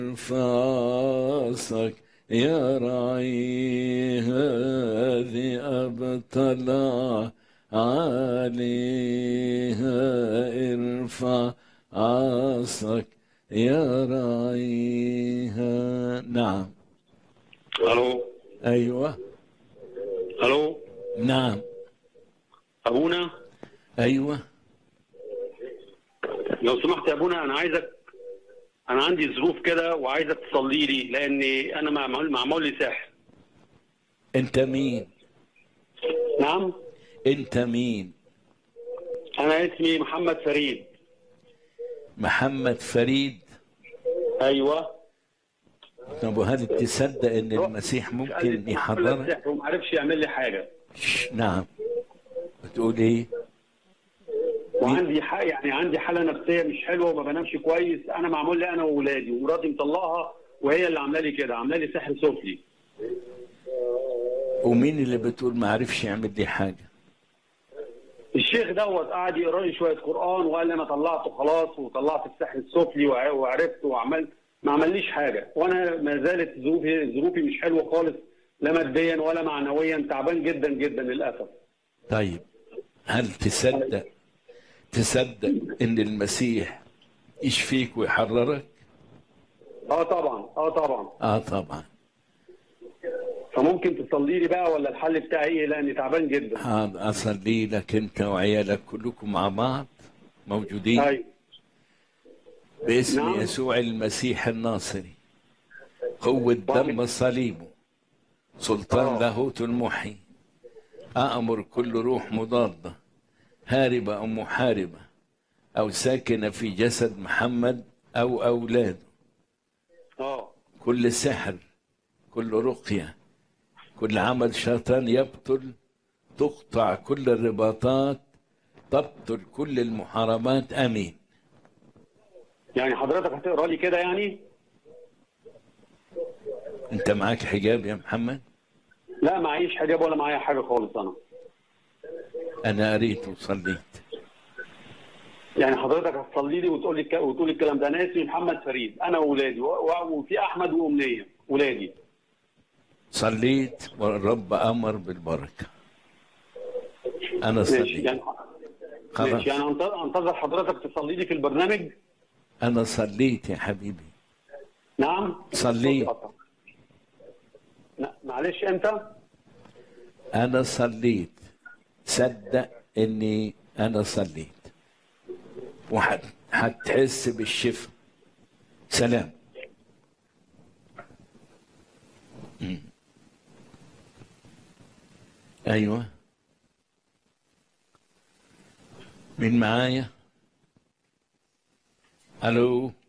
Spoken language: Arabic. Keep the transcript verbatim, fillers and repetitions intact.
انفاسك يا رعي هذه أبطلع عليها، ارفع عصاك يا رعيها. نعم. الو. أيوة. الو. نعم. ابونا، أيوة. لو سمحت يا ابونا، انا عايزك، انا عندي ظروف كده وعايزك تصلي لي، لاني انا معمول معمول لي سحر. أنت مين؟ نعم. أنت مين؟ انا اسمي محمد فريد. محمد فريد. ايوه. طب وهل تصدق ان رحت المسيح قال لي ممكن انت معمول لك يحررك؟ سحر وما عرفش يعمل لي حاجه. ش- نعم. بتقول ايه؟ مين؟ وعندي حق، يعني عندي حاله نفسيه مش حلوه وما بنامش كويس. انا معمول لي انا واولادي، ومراتي مطلقها وهي اللي عامله لي كده، عامله لي سحر سفلي. ومين اللي بتقول ما عرفش يعمل لي حاجه؟ الشيخ دوت قعد يقرا لي شويه قران وقال لي انا طلعته خلاص، وطلعت السحر السفلي وع- وعرفت وعملت، ما عمليش حاجه. وانا ما زالت ظروفي ظروفي مش حلوه خالص، لا ماديا ولا معنويا، تعبان جدا جدا للاسف. طيب، هل تصدق تصدق ان المسيح يشفيك ويحررك؟ اه طبعا، اه طبعا. اه طبعا. فممكن تصلي لي بقى، ولا الحل بتاعي ايه؟ لاني تعبان جدا. هذا اصلي لك انت وعيالك كلكم مع بعض موجودين ايوه. باسم نعم. يسوع المسيح الناصري، قوة دم صليبه، سلطان اه. لاهوت المحي. أأمر كل روح مضادة هاربة أو محاربة أو ساكنة في جسد محمد أو أولاده، اه. كل سحر، كل رقية، كل عمل شيطان يبطل، تقطع كل الرباطات، تبطل كل المحاربات. آمين. يعني حضرتك هتقرا لي كده يعني؟ أنت معاك حجاب يا محمد؟ لا معيش حجاب ولا معايا حاجه خالص انا. أنا قريت وصليت. يعني حضرتك هتصلي لي وتقول لي وتقول لي الكلام ده. انا اسمي محمد فريد، انا واولادي، وفي احمد وامنيه ولادي. صليت والرب أمر بالبركة. أنا ماشي صليت. يعني. خلاص. ماشي يعني، انتظر حضرتك تصلي لي في البرنامج. أنا صليت يا حبيبي. نعم. صليت. معلش انت. أنا صليت. صدق إني أنا صليت وهتحس بالشفاء. سلام. مم. أيوة. مين معايا؟ ألو.